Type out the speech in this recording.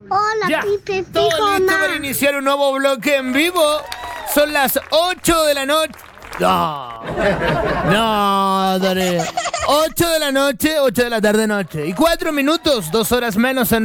Hola, Ya, Pipe, todo pijo, listo para iniciar un nuevo bloque en vivo. Son las 8 de la noche. No, Dore. 8 de la noche, 8 de la tarde noche. Y 4 minutos, 2 horas menos en